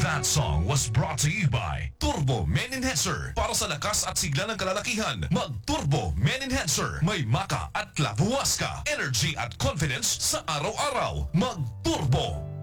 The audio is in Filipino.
That song was brought to you by Turbo Men Enhancer. Para sa lakas at sigla ng kalalakihan, mag-Turbo Men Enhancer. May maka at labuwas ka. Energy at confidence sa araw-araw. Mag-Turbo.